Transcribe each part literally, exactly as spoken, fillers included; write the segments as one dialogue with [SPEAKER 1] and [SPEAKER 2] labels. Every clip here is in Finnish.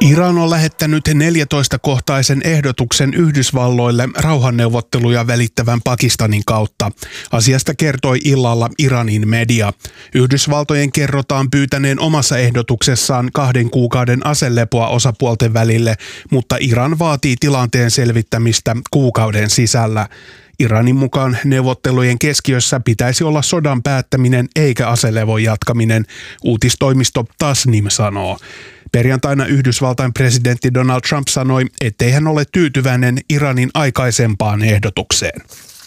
[SPEAKER 1] Iran on lähettänyt neljätoista-kohtaisen ehdotuksen Yhdysvalloille rauhanneuvotteluja välittävän Pakistanin kautta. Asiasta kertoi illalla Iranin media. Yhdysvaltojen kerrotaan pyytäneen omassa ehdotuksessaan kahden kuukauden aselepoa osapuolten välille, mutta Iran vaatii tilanteen selvittämistä kuukauden sisällä. Iranin mukaan neuvottelujen keskiössä pitäisi olla sodan päättäminen eikä aselevon jatkaminen, uutistoimisto Tasnim sanoo. Perjantaina Yhdysvaltain presidentti Donald Trump sanoi, ettei hän ole tyytyväinen Iranin aikaisempaan ehdotukseen.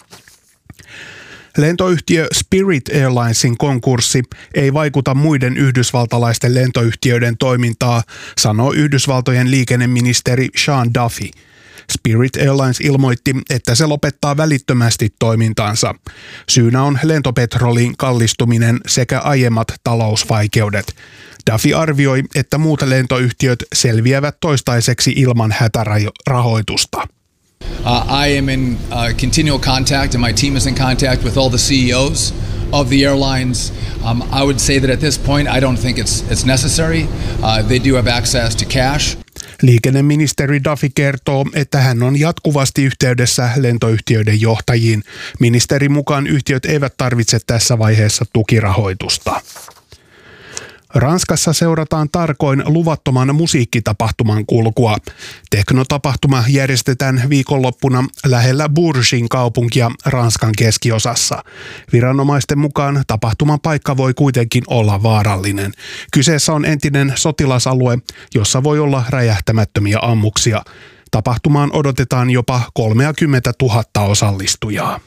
[SPEAKER 1] Lentoyhtiö Spirit Airlinesin konkurssi ei vaikuta muiden yhdysvaltalaisten lentoyhtiöiden toimintaa, sanoo Yhdysvaltojen liikenneministeri Sean Duffy. Spirit Airlines ilmoitti, että se lopettaa välittömästi toimintansa. Syynä on lentopetrolin kallistuminen sekä aiemmat talousvaikeudet. Duffy arvioi, että muut lentoyhtiöt selviävät toistaiseksi ilman hätärahoitusta.
[SPEAKER 2] Uh, I am in uh, continual contact and my team is in contact with all the C E Os of the airlines. Um, I would say that at this point I don't think it's it's necessary. Uh, they do have access to cash.
[SPEAKER 1] Liikenneministeri Duffy kertoo, että hän on jatkuvasti yhteydessä lentoyhtiöiden johtajiin. Ministerin mukaan yhtiöt eivät tarvitse tässä vaiheessa tukirahoitusta. Ranskassa seurataan tarkoin luvattoman musiikkitapahtuman kulkua. Teknotapahtuma järjestetään viikonloppuna lähellä Bourgin kaupunkia Ranskan keskiosassa. Viranomaisten mukaan tapahtuman paikka voi kuitenkin olla vaarallinen. Kyseessä on entinen sotilasalue, jossa voi olla räjähtämättömiä ammuksia. Tapahtumaan odotetaan jopa kolmekymmentätuhatta osallistujaa.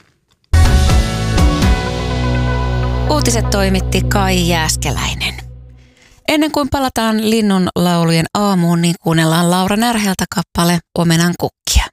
[SPEAKER 3] Uutiset toimitti Kai Jääskeläinen. Ennen kuin palataan linnunlaulujen aamuun, niin kuunnellaan Laura Närheltä kappale Omenan kukkia.